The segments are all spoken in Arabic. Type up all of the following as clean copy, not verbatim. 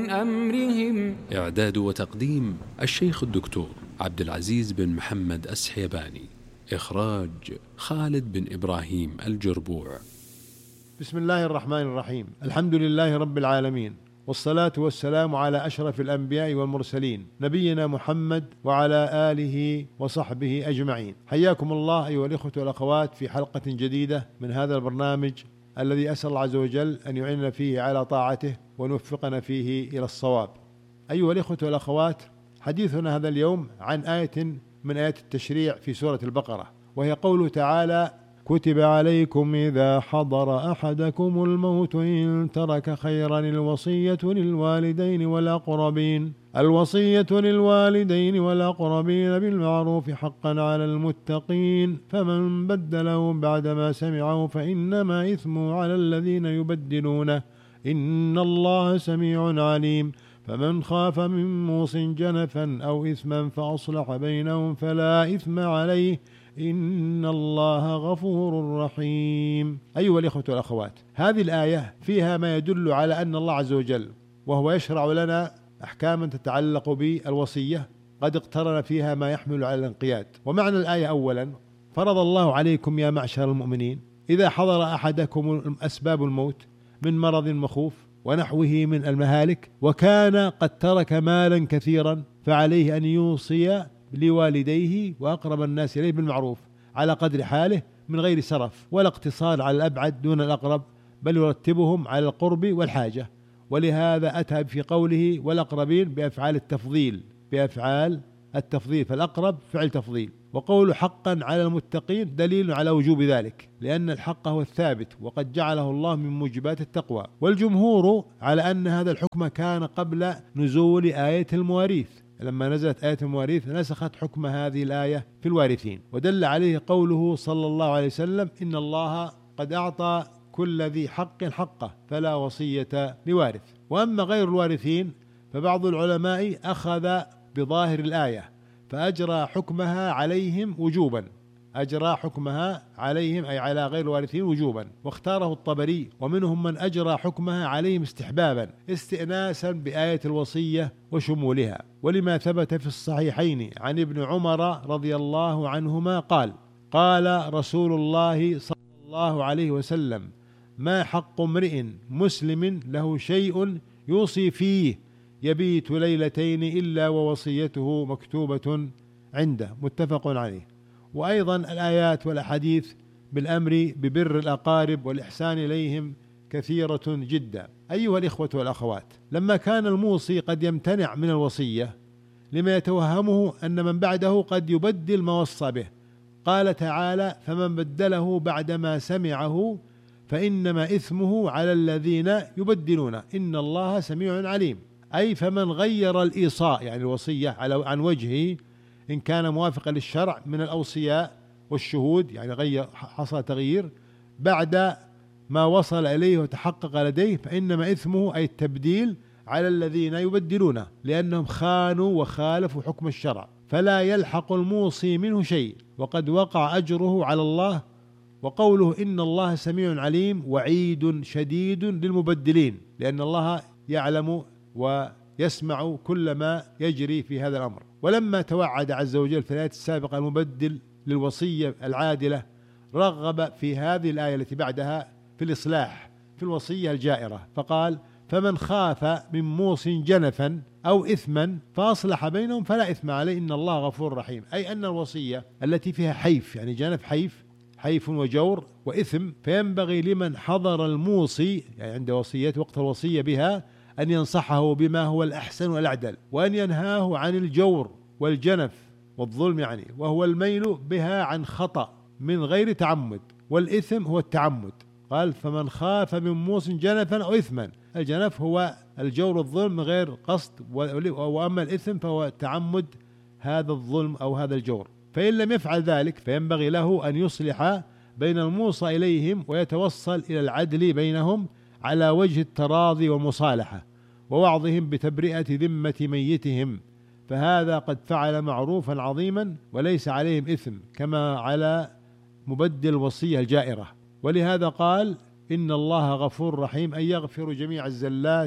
من أمرهم. إعداد وتقديم الشيخ الدكتور عبد العزيز بن محمد السحيباني. إخراج خالد بن إبراهيم الجربوع. بسم الله الرحمن الرحيم. الحمد لله رب العالمين، والصلاة والسلام على أشرف الأنبياء والمرسلين نبينا محمد وعلى آله وصحبه أجمعين. حياكم الله أيها الإخوة والأخوات في حلقة جديدة من هذا البرنامج الذي أسأل الله عز وجل أن يعيننا فيه على طاعته ونوفقنا فيه إلى الصواب. أيها الإخوة والأخوات، حديثنا هذا اليوم عن آية من آيات التشريع في سورة البقرة، وهي قوله تعالى: كتب عليكم إذا حضر أحدكم الموت إن ترك خيرا الوصية للوالدين والأقربين بالمعروف حقا على المتقين، فمن بدله بعدما سمعه فإنما إثمه على الذين يبدلونه، إن الله سميع عليم. فمن خاف من موص جنفا أو إثما فأصلح بينهم فلا إثم عليه، إن الله غفور رحيم. أيها الإخوة والأخوات، هذه الآية فيها ما يدل على أن الله عز وجل وهو يشرع لنا أحكاما تتعلق بالوصية قد اقترن فيها ما يحمل على الانقياد. ومعنى الآية: أولا، فرض الله عليكم يا معشر المؤمنين إذا حضر أحدكم أسباب الموت من مرض مخوف ونحوه من المهالك، وكان قد ترك مالا كثيرا، فعليه أن يوصي لوالديه وأقرب الناس إليه بالمعروف على قدر حاله من غير سرف ولا اقتصار على الأبعد دون الأقرب، بل يرتبهم على القرب والحاجة. ولهذا أتى في قوله والأقربين بأفعال التفضيل، فالأقرب فعل تفضيل. وقول حقا على المتقين دليل على وجوب ذلك، لأن الحق هو الثابت وقد جعله الله من موجبات التقوى. والجمهور على أن هذا الحكم كان قبل نزول آية المواريث، لما نزلت آية المواريث نسخت حكم هذه الآية في الوارثين، ودل عليه قوله صلى الله عليه وسلم: إن الله قد أعطى كل ذي حق حقه فلا وصية لوارث. وأما غير الوارثين فبعض العلماء أخذ بظاهر الآية فأجرى حكمها عليهم وجوبا، أي على غير الوارثين وجوبا، واختاره الطبري. ومنهم من أجرى حكمها عليهم استحبابا استئناسا بآية الوصية وشمولها، ولما ثبت في الصحيحين عن ابن عمر رضي الله عنهما قال رسول الله صلى الله عليه وسلم: ما حق امرئ مسلم له شيء يوصي فيه يبيت ليلتين إلا ووصيته مكتوبة عنده، متفق عليه. وأيضا الآيات والأحاديث بالأمر ببر الأقارب والإحسان إليهم كثيرة جدا. أيها الإخوة والأخوات، لما كان الموصي قد يمتنع من الوصية لما يتوهمه أن من بعده قد يبدل ما وصى به، قال تعالى: فمن بدله بعدما سمعه فإنما إثمه على الذين يبدلونه، إن الله سميع عليم. أي فمن غير الإيصاء يعني الوصية عن وجهه إن كان موافقا للشرع من الأوصياء والشهود، يعني حصل تغيير بعد ما وصل إليه وتحقق لديه، فإنما إثمه أي التبديل على الذين يبدلونه، لأنهم خانوا وخالفوا حكم الشرع، فلا يلحق الموصي منه شيء، وقد وقع أجره على الله. وقوله إن الله سميع عليم وعيد شديد للمبدلين، لأن الله يعلم ويسمع كل ما يجري في هذا الأمر. ولما توعد عز وجل في الآية السابقة المبدل للوصية العادلة، رغب في هذه الآية التي بعدها في الإصلاح في الوصية الجائرة، فقال: فمن خاف من موص جنفا أو إثما فأصلح بينهم فلا إثم عليه، إن الله غفور رحيم. أي أن الوصية التي فيها حيف، يعني جنف حيف وجور وإثم، فينبغي لمن حضر الموصي يعني عند وصية وقت الوصية بها أن ينصحه بما هو الأحسن والأعدل، وأن ينهاه عن الجور والجنف والظلم، يعني وهو الميل بها عن خطأ من غير تعمد، والإثم هو التعمد. قال: فمن خاف من موص جنفا أو إثما، الجنف هو الجور والظلم من غير قصد، وأما الإثم فهو تعمد هذا الظلم أو هذا الجور. فإن لم يفعل ذلك فينبغي له أن يصلح بين الموصى إليهم ويتوصل إلى العدل بينهم على وجه التراضي والمصالحة، ووعظهم بتبرئة ذمة ميتهم، فهذا قد فعل معروفا عظيما وليس عليهم إثم كما على مبدل الوصية الجائرة. ولهذا قال: إن الله غفور رحيم، أي يغفر جميع الزلات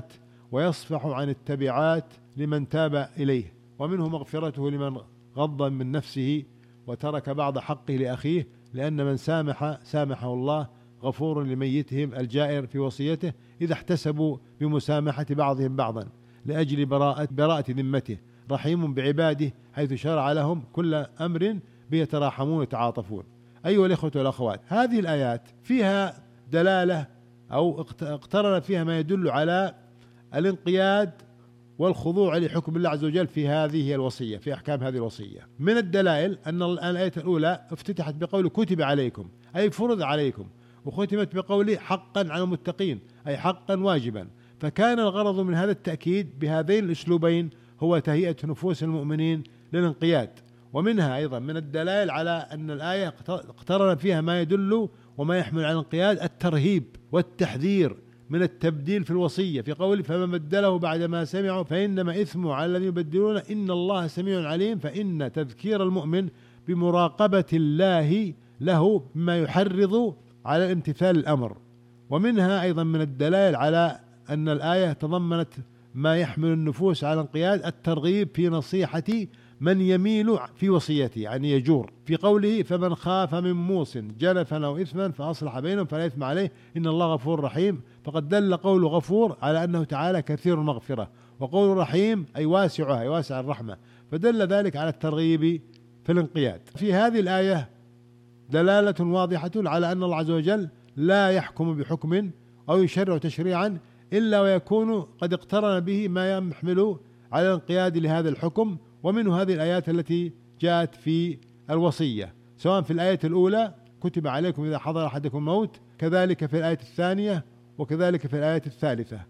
ويصفح عن التبعات لمن تاب إليه، ومنه مغفرته لمن غض من نفسه وترك بعض حقه لأخيه، لأن من سامحه الله، غفور لميتهم الجائر في وصيته إذا احتسبوا بمسامحة بعضهم بعضا لأجل براءة ذمته، رحيم بعباده حيث شرع لهم كل أمر بيتراحمون ويتعاطفون. أيها الإخوة والأخوات، هذه الآيات فيها دلالة أو اقترن فيها ما يدل على الانقياد والخضوع لحكم الله عز وجل في هذه الوصية، في أحكام هذه الوصية. من الدلائل أن الآية الأولى افتتحت بقول كتب عليكم، أي فرض عليكم، وختمت بقوله حقا على المتقين، أي حقا واجبا. فكان الغرض من هذا التأكيد بهذين الأسلوبين هو تهيئة نفوس المؤمنين للانقياد. ومنها أيضا من الدلائل على أن الآية اقترن فيها ما يدل وما يحمل على الانقياد الترهيب والتحذير من التبديل في الوصية، في قوله فمن بدله بعد ما سمعه فإنما إثمه على الذين يبدلون إن الله سميع عليم. فإن تذكير المؤمن بمراقبة الله له بما يحرض على امتثال الأمر. ومنها أيضا من الدلائل على أن الآية تضمنت ما يحمل النفوس على الانقياد الترغيب في نصيحة من يميل في وصيته، يعني يجور، في قوله فمن خاف من موص جنفا أو إثما فأصلح بينهم فلا إثم عليه إن الله غفور رحيم. فقد دل قول غفور على أنه تعالى كثير المغفرة، وقول رحيم أي واسعها، أي واسع الرحمة، فدل ذلك على الترغيب في الانقياد. في هذه الآية دلالة واضحة على أن الله عز وجل لا يحكم بحكم أو يشرع تشريعا إلا ويكون قد اقترن به ما يحمل على الانقياد لهذا الحكم. ومنه هذه الآيات التي جاءت في الوصية، سواء في الآية الأولى كتب عليكم إذا حضر أحدكم الموت، كذلك في الآية الثانية، وكذلك في الآية الثالثة.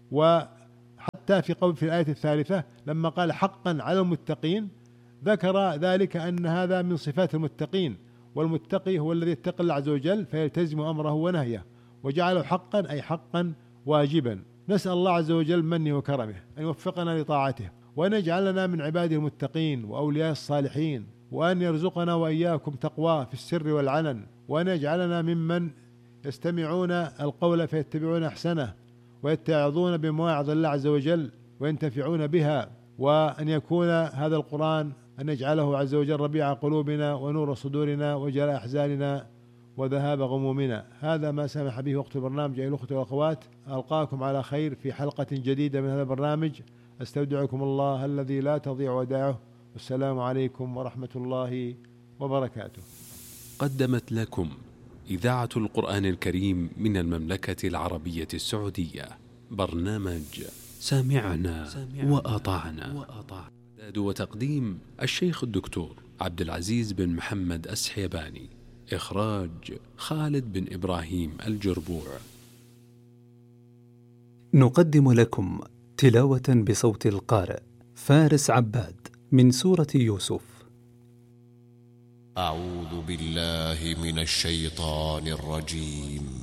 وحتى في الآية الثالثة لما قال حقا على المتقين ذكر ذلك أن هذا من صفات المتقين، والمتقي هو الذي يتقي الله عز وجل فيلتزم أمره ونهيه، وجعله حقا أي حقا واجبا. نسأل الله عز وجل منه وكرمه أن يوفقنا لطاعته، وأن يجعلنا من عباده المتقين وأولياء الصالحين، وأن يرزقنا وإياكم تقواه في السر والعلن، وأن يجعلنا ممن يستمعون القول فيتبعون أحسنه، ويتعظون بمواعظ الله عز وجل وينتفعون بها، وأن يكون هذا القرآن أن يجعله عز وجل ربيع قلوبنا ونور صدورنا وجلاء أحزاننا وذهاب غمومنا. هذا ما سمح به وقت البرنامج. أيها الأخوة والأخوات، ألقاكم على خير في حلقة جديدة من هذا البرنامج. استودعكم الله الذي لا تضيع ودائعه، والسلام عليكم ورحمة الله وبركاته. قدمت لكم إذاعة القرآن الكريم من المملكة العربية السعودية برنامج سامعنا وأطعنا. إعداد وتقديم الشيخ الدكتور عبد العزيز بن محمد السحيباني. إخراج خالد بن إبراهيم الجربوع. نقدم لكم تلاوة بصوت القارئ فارس عباد من سورة يوسف. أعوذ بالله من الشيطان الرجيم.